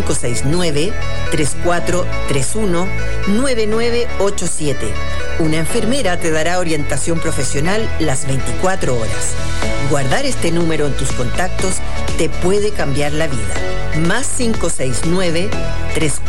569-3431-9987. Una enfermera te dará orientación profesional las 24 horas. Guardar este número en tus contactos te puede cambiar la vida. +569-3431-9987.